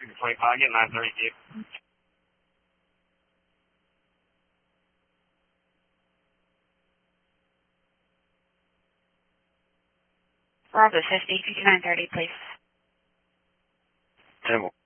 25, get 932. Plaza 50, 5930, please. 10